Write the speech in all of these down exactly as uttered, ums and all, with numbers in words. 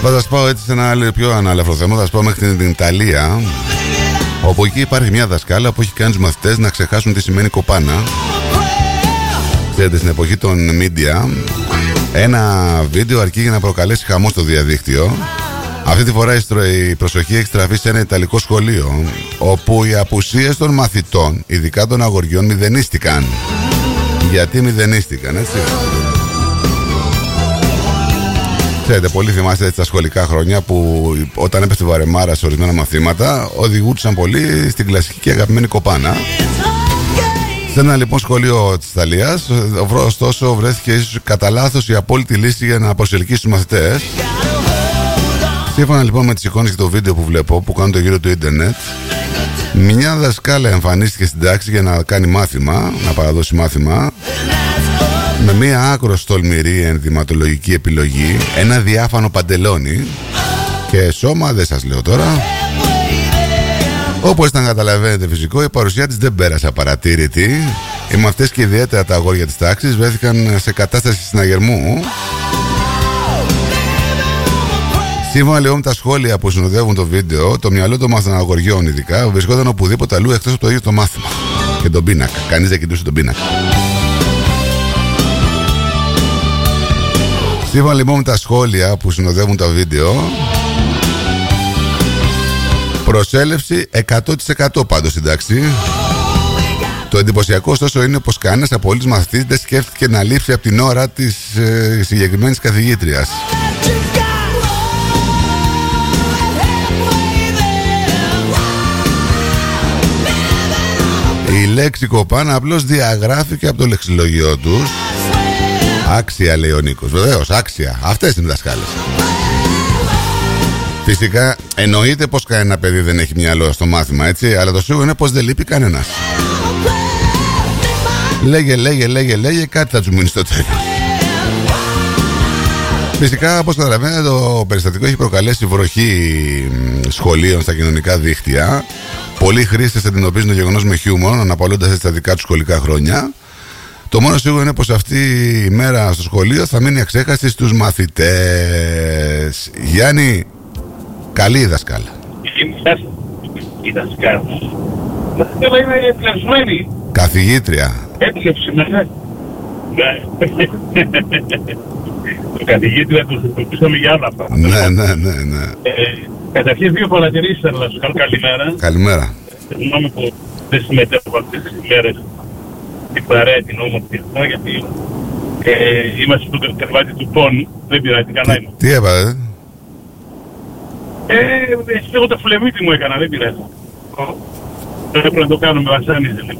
Θα σας πάω έτσι σε ένα άλλο πιο ανάλαφρο θέμα. Θα σας πάω μέχρι την, την Ιταλία, όπου εκεί υπάρχει μια δασκάλα που έχει κάνει τους μαθητές να ξεχάσουν τι σημαίνει κοπάνα. Ξέρετε, στην εποχή των media, ένα βίντεο αρκεί για να προκαλέσει χαμό στο διαδίκτυο. Αυτή τη φορά η προσοχή έχει στραφεί σε ένα ιταλικό σχολείο, όπου οι απουσίες των μαθητών, ειδικά των αγοριών, μηδενίστηκαν. Γιατί μηδενίστηκαν, έτσι? Ξέρετε, πολλοί θυμάστε έτσι τα σχολικά χρόνια που όταν έπεσε βαρεμάρα σε ορισμένα μαθήματα, οδηγούσαν πολύ στην κλασική και αγαπημένη κοπάνα. Σε ένα λοιπόν σχολείο της Ιταλίας, ωστόσο βρέθηκε ίσως κατά λάθος η απόλυτη λύση για να προσελκύσει τους μαθητές. Σύμφωνα λοιπόν με τις εικόνες και το βίντεο που βλέπω, που κάνουν το γύρο του ίντερνετ, μια δασκάλα εμφανίστηκε στην τάξη για να κάνει μάθημα, να παραδώσει μάθημα, με μια άκρος τολμηρή ενδυματολογική επιλογή, ένα διάφανο παντελόνι και σώμα, δεν σας λέω τώρα. Όπως ήταν καταλαβαίνετε φυσικό, η παρουσία της δεν πέρασε απαρατήρητη. Οι μαθητές και ιδιαίτερα τα αγόρια της τάξης βρέθηκαν σε κατάσταση συναγερμού. Σύμφωνα λοιπόν με τα σχόλια που συνοδεύουν το βίντεο, το μυαλό των αγοριών ειδικά βρισκόταν οπουδήποτε αλλού εκτός από το ίδιο το μάθημα και τον πίνακα. Κανείς δεν κοιτούσε τον πίνακα. Σύμφωνα λοιπόν με τα σχόλια που συνοδεύουν το βίντεο, προσέλευση εκατό τοις εκατό πάντως στην τάξη. Το εντυπωσιακό ωστόσο είναι πως κανένας απολύτως μαθητής δεν σκέφτηκε να λείψει από την ώρα της ε, συγκεκριμένης καθηγήτριας. Η λέξη κοπάνα απλώς διαγράφηκε από το λεξιλογιό τους. Άξια, λέει ο Νίκος. Βεβαίως, άξια. Αυτές είναι οι δασκάλες. Φυσικά εννοείται πως κανένα παιδί δεν έχει μυαλό στο μάθημα, έτσι, αλλά το σίγουρο είναι πως δεν λείπει κανένας. Λέγε, λέγε, λέγε, λέγε, κάτι θα τους μείνει στο τέλος. Φυσικά, όπως καταλαβαίνετε, το περιστατικό έχει προκαλέσει βροχή σχολείων στα κοινωνικά δίκτυα. Πολλοί χρήστες αντιμετωπίζουν το γεγονός με χιούμορ, αναπολούντας έτσι τα δικά τους σχολικά χρόνια. Το μόνο σίγουρο είναι πως αυτή η μέρα στο σχολείο θα μείνει αξέχαστη στους μαθητές. Γιάννη, καλή η δασκάλα. Η δασκάλα. Η δασκάλα είναι πλασμένη. Καθηγήτρια. Έκλεψε με. Το καθηγήτρια του χρησιμοποιήσαμε για άλλα πράγματα. Ναι, ναι, ναι, ναι. Καταρχήν δύο παρατηρήσεις θέλω να σου κάνω. Καλημέρα. Καλημέρα. Συγγνώμη που δεν συμμετέχω αυτές τις ημέρες στην παρέα την όμορφη αυτό, γιατί ε, είμαστε στο κρεβάτι του πόνου. Δεν πειράζει, καλά είμαι. Τι έπατε? Ε, εσύ εγώ το φλεμίτι μου έκανα, δεν πειράζει. Πρέπει να το κάνω, με βασάνιζε λίγο.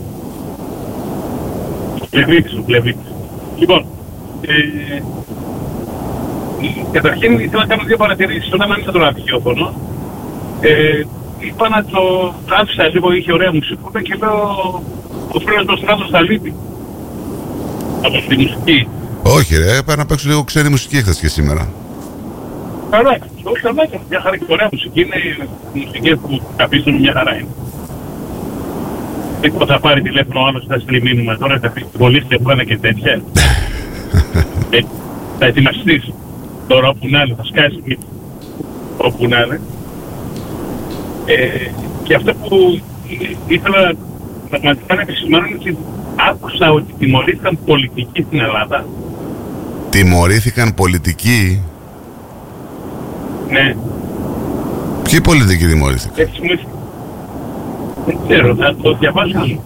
Φλεμίτης μου, φλεμίτης. Λοιπόν, ε, καταρχήν ήθελα να κάνω δύο παρατηρήσεις. Όταν άνοιξα το ραδιόφωνο, ε, είπα να το άφησα λίγο, είχε ωραία μουσική και λέω ο φίλος μου Στράτος θα λείπει από τη μουσική. Όχι ρε, πάω να παίξω λίγο ξένη μουσική χθες και σήμερα. Καλά, όχι καλά, μια χαρά και ωραία μουσική, είναι μουσικές που καπίσουν μια χαρά είναι. Δεν θα πάρει τηλέφωνο ο άλλος, θα στείλει μήνυμα τώρα, θα πει πολίστε που είναι και τέτοια. ε, θα ετοιμαστείς τώρα όπου να είναι, θα σκάσεις όπου να είναι. Ε, και αυτό που ήθελα πραγματικά να επισημάνω είναι ότι άκουσα ότι τιμωρήθηκαν πολιτικοί στην Ελλάδα. Τιμωρήθηκαν πολιτικοί? Ναι. Ποιοι πολιτικοί τιμωρήθηκαν? Έτσι μου ήρθε. Δεν ξέρω, θα το διαβάσω.